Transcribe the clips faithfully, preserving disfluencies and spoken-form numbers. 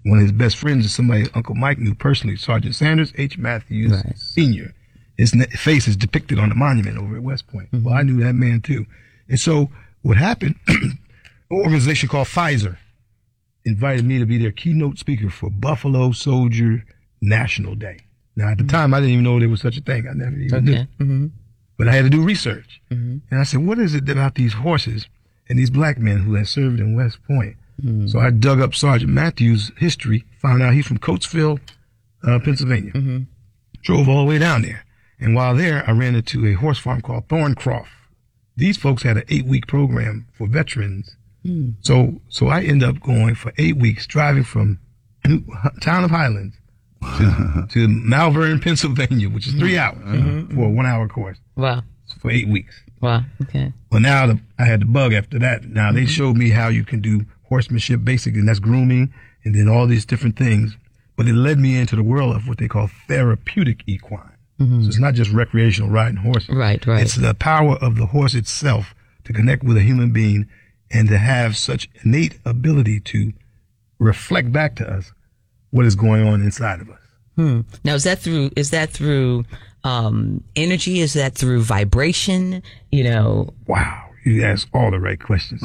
One of his best friends is somebody Uncle Mike knew personally, Sergeant Sanders H. Matthews Right. Senior His ne- face is depicted on the monument over at West Point. Mm-hmm. Well, I knew that man too. And so what happened, an organization called Pfizer invited me to be their keynote speaker for Buffalo Soldier National Day. Now, at the mm-hmm. time, I didn't even know there was such a thing. I never even okay. knew. Mm-hmm. But I had to do research. Mm-hmm. And I said, what is it about these horses and these black men who had served in West Point? Mm-hmm. So I dug up Sergeant Matthews' history, found out he's from Coatesville, uh, Pennsylvania. Mm-hmm. Drove all the way down there. And while there, I ran into a horse farm called Thorncroft. These folks had an eight-week program for veterans. Mm. So so I ended up going for eight weeks, driving from New, town of Highlands to, to Malvern, Pennsylvania, which is three hours mm-hmm. for a one-hour course. Wow. For eight weeks. Wow, okay. Well, now the, I had the bug after that. Now, mm-hmm. they showed me how you can do horsemanship, basically, and that's grooming, and then all these different things. But it led me into the world of what they call therapeutic equine. Mm-hmm. So it's not just recreational riding horses. Right, right. It's the power of the horse itself to connect with a human being and to have such innate ability to reflect back to us what is going on inside of us. Hmm. Now, is that through, is that through, um, energy? Is that through vibration? You know? Wow. You ask all the right questions.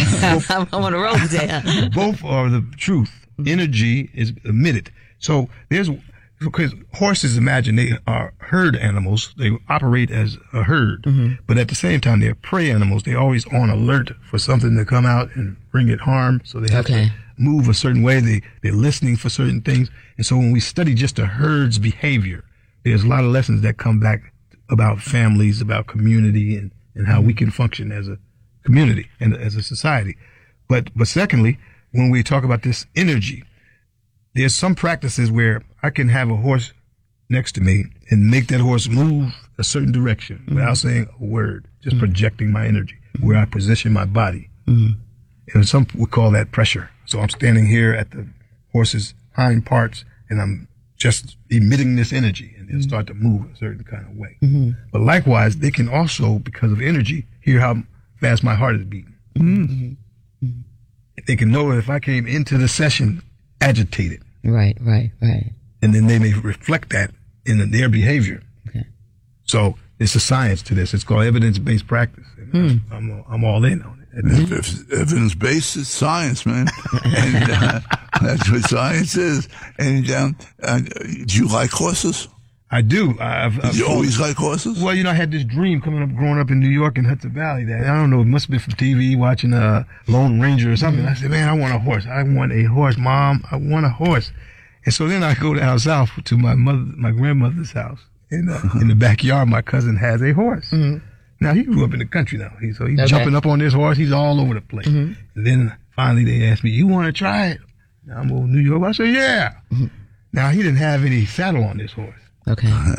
I'm on a roll today. Both are the truth. Energy is emitted. So there's, because horses, imagine they are herd animals. They operate as a herd, mm-hmm. but at the same time, they're prey animals. They're always on alert for something to come out and bring it harm. So they have okay. to move a certain way. They, they're listening for certain things. And so when we study just a herd's behavior, there's a lot of lessons that come back about families, about community, and, and how mm-hmm. we can function as a community and as a society. But, but secondly, when we talk about this energy, there's some practices where I can have a horse next to me and make that horse move a certain direction mm-hmm. without saying a word, just mm-hmm. projecting my energy, mm-hmm. where I position my body. Mm-hmm. And some would call that pressure. So I'm standing here at the horse's hind parts and I'm just emitting this energy, and they'll mm-hmm. start to move a certain kind of way. Mm-hmm. But likewise, they can also, because of energy, hear how fast my heart is beating. Mm-hmm. Mm-hmm. They can know if I came into the session agitated. Right, right, right. And then they may reflect that in their behavior. Okay. So it's a science to this. It's called evidence-based practice. And hmm. I'm, I'm all in on it. If, if evidence-based is science, man. And uh, that's what science is. And um, uh, do you like horses? I do. I've, I've Did you always like horses? Well, you know, I had this dream coming up, growing up in New York in Hudson Valley. That I don't know, it must have been from T V, watching uh, Lone Ranger or something. Mm-hmm. I said, man, I want a horse. I want a horse, Mom. I want a horse. And so then I go down south to my mother, my grandmother's house. In, uh, in the backyard, my cousin has a horse. Mm-hmm. Now, he grew up in the country now. He, so he's okay. jumping up on this horse. He's all over the place. Mm-hmm. And then finally they asked me, you want to try it? Now I'm over New York. I said, yeah. Mm-hmm. Now, he didn't have any saddle on this horse. Okay. Uh-huh.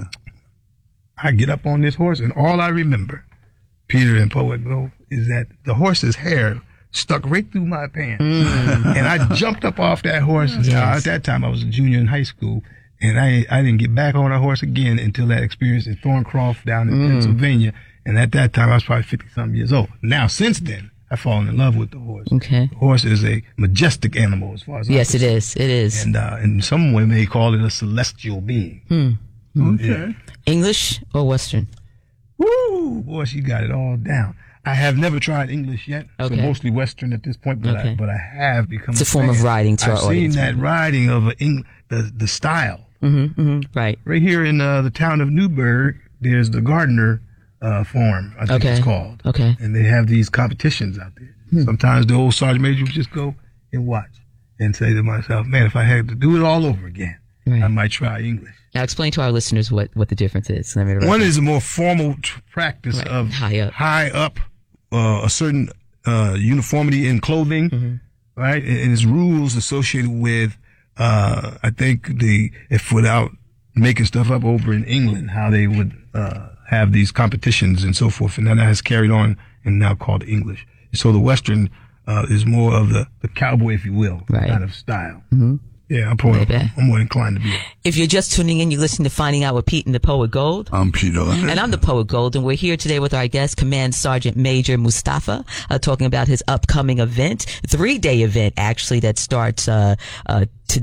I get up on this horse, and all I remember, Peter and Poet Grove, is that the horse's hair stuck right through my pants. Mm. And I jumped up off that horse. Yes. Now, at that time, I was a junior in high school, and I I didn't get back on a horse again until that experience in Thorncroft down in mm. Pennsylvania. And at that time, I was probably fifty-something years old. Now, since then, I've fallen in love with the horse. Okay. The horse is a majestic animal as far as yes, it is. It is. And uh, and some way may call it a celestial being. Hmm. Okay. Yeah. English or Western? Woo! Boy, she got it all down. I have never tried English yet, okay. so mostly Western at this point, but, okay. I, but I have become It's a, a form fan. of riding to I've our audience. I've seen that riding of a Eng- the, the style. Mm-hmm, mm-hmm, right. Right here in uh, the town of Newburgh, there's the Gardner uh, Farm, I think okay. it's called. Okay. And they have these competitions out there. Hmm. Sometimes the old Sergeant Major would just go and watch and say to myself, man, if I had to do it all over again, right. I might try English. Now explain to our listeners what, what the difference is. Let me One is a more formal t- practice right. of high up, high up uh, a certain uh, uniformity in clothing, mm-hmm. right? And, and its rules associated with, uh, I think the, if without making stuff up over in England, how they would uh, have these competitions and so forth. And that has carried on and now called English. So the Western uh, is more of the, the cowboy, if you will, right. kind of style. Mm-hmm. Yeah, I'm, probably, I'm, I'm more inclined to be. If you're just tuning in, you're listening to Finding Out with Pete and the Poet Gold. I'm Peter Leonard. And I'm the Poet Gold, and we're here today with our guest, Command Sergeant Major Mustafa, uh, talking about his upcoming event, three-day event, actually, that starts uh, uh, today.